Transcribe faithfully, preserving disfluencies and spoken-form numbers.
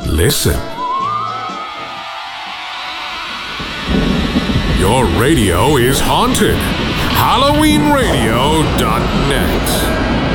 listen. Your radio is haunted. Halloween Radio dot net